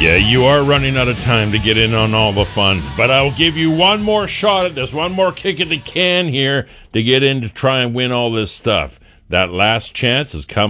Yeah, you are running out of time to get in on all the fun, but I'll give you one more shot at this, one more kick at the can here to get in to try and win all this stuff. That last chance is coming.